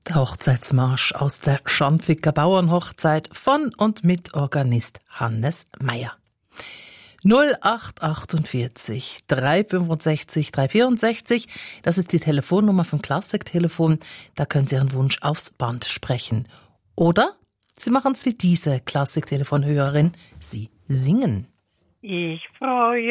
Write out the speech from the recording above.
Der Hochzeitsmarsch aus der Schandviker Bauernhochzeit von und mit Organist Hannes Meyer. 0848 365 364, das ist die Telefonnummer vom Klassiktelefon, da können Sie Ihren Wunsch aufs Band sprechen. Oder Sie machen es wie diese Klassiktelefonhörerin, Sie singen. Ich freue